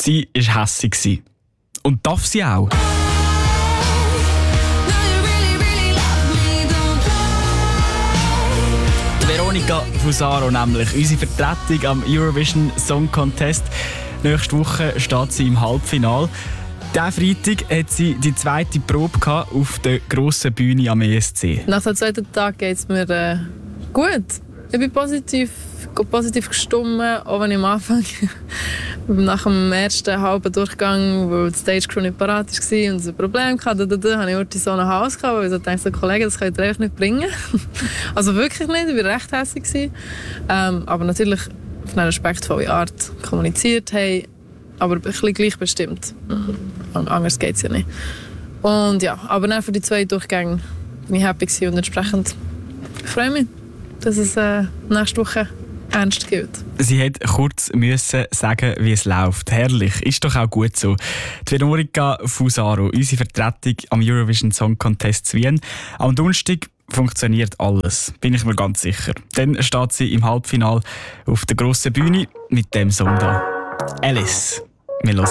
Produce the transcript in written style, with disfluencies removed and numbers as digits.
Sie war hässig. Und darf sie auch. Veronica Fusaro nämlich, unsere Vertretung am Eurovision Song Contest. Nächste Woche steht sie im Halbfinale. Diesen Freitag hat sie die zweite Probe auf der grossen Bühne am ESC. Nach dem zweiten Tag geht es mir gut. Ich bin positiv gestimmt, auch wenn ich am Anfang nach dem ersten halben Durchgang, wo die Stage Crew nicht parat war und es ein Problem hatte, habe ich heute so nach Hause gekommen, weil ich dachte, Kollegen, das könnt ihr einfach nicht bringen. Also wirklich nicht, ich war recht hässlich. Aber natürlich auf eine respektvolle Art kommuniziert haben, aber ein bisschen gleichbestimmt. Anders geht es ja nicht. Und ja, aber dann für die 2 Durchgänge bin ich happy und entsprechend freue mich, dass es nächste Woche ernst gilt. Sie musste kurz sagen, wie es läuft. Herrlich, ist doch auch gut so. Die Veronica Fusaro, unsere Vertretung am Eurovision Song Contest Wien. Am Donnerstag funktioniert alles, bin ich mir ganz sicher. Dann steht sie im Halbfinale auf der grossen Bühne mit dem Song da. Alice. Wir hören.